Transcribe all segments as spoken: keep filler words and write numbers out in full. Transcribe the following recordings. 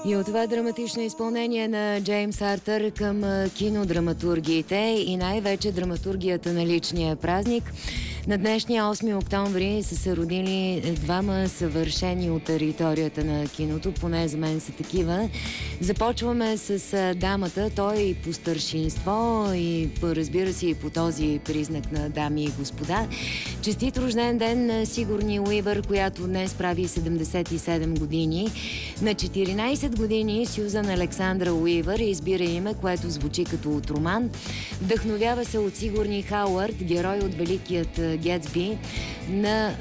И от това драматично изпълнение на Джеймс Артър към кинодраматургиите и най-вече драматургията на личния празник. На днешния осми октомври са се родили двама съвършени от територията на киното, поне за мен са такива. Започваме с дамата, той и по старшинство и разбира се и по този признак на дами и господа. Честит рожден ден на Сигурни Уивър, която днес прави седемдесет и седем години. На четиринайсет години Сюзан Александра Уивър избира име, което звучи като от роман. Вдъхновява се от Сигурни Хауърд, герой от Великият Гетсби на,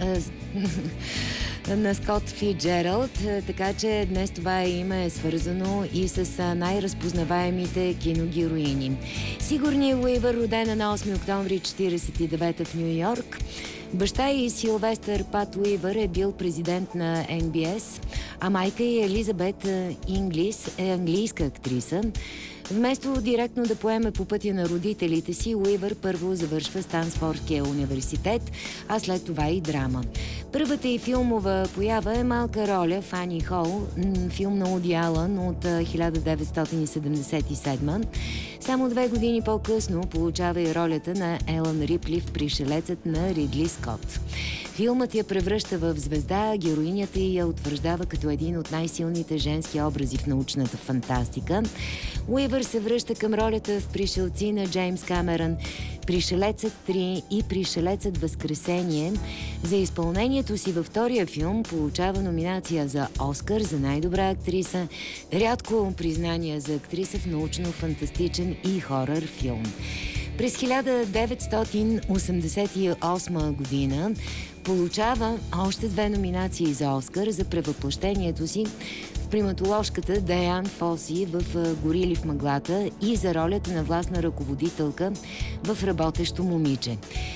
на Скот Фицджералд, така че днес това име е свързано и с най-разпознаваемите киногероини. Сигурни Уивър, родена на осми октомври четирийсет и девета в Ню Йорк. Баща и Силвестър Пат Уивър е бил президент на Ен Би Ес, а майка и Елизабет Инглис е английска актриса. Вместо директно да поеме по пътя на родителите си, Уивър първо завършва Станфордския университет, а след това и драма. Първата и филмова поява е малка роля в Ани Хол, филм на Уди Алън от хиляда деветстотин седемдесет и седма. Само две години по-късно получава и ролята на Елън Рипли в Пришелецът на Ридли Скот. Филмът я превръща в звезда, героинята й я утвърждава като един от най-силните женски образи в научната фантастика. Уивър се връща към ролята в Пришелци на Джеймс Камерън, Пришелецът три и Пришелецът Възкресение. За изпълнението си във втория филм получава номинация за Оскар за най-добра актриса, рядко признание за актриса в научно-фантастичен и хорър филм. През хиляда деветстотин осемдесет и осма година получава още две номинации за Оскар за превъплъщението си в приматоложката Даян Фоси в Горили в мъглата и за ролята на властна ръководителка в Работещо момиче.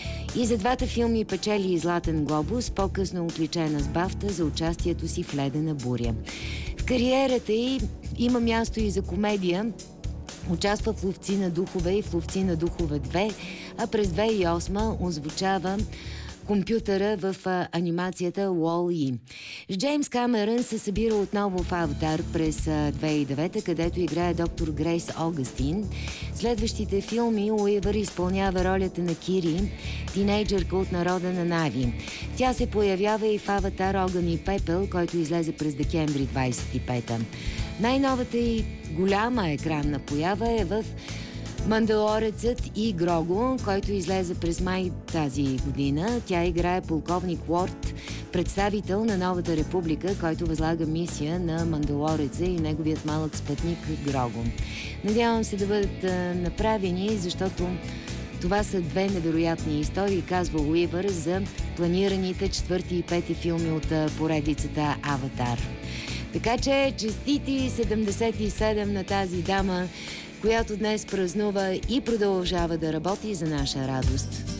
И за двата филми печели и Златен глобус, по-късно отличена с Бафта за участието си в Ледена буря. В кариерата й има място и за комедия. Участва в Ловци на духове и в Ловци на духове две, а през две хиляди и осма озвучава компютъра в а, анимацията Уол-И. С Джеймс Камерън се събира отново в Аватар през а, две хиляди и девета, където играе доктор Грейс Огъстин. Следващите филми Уивър изпълнява ролята на Кири, тинейджърка от народа на Нави. Тя се появява и в Аватар Огън и пепел, който излезе през декември двайсет и пета. Най-новата и голяма екранна поява е в Мандалорецът и Грого, който излезе през май тази година. Тя играе полковник Уорд, представител на Новата република, който възлага мисия на Мандалореца и неговият малък спътник Грого. Надявам се да бъдат а, направени, защото това са две невероятни истории, казва Уивър за планираните четвърти и пети филми от а, поредицата Аватар. Така че честити седемдесет и седем на тази дама, която днес празнува и продължава да работи за наша радост.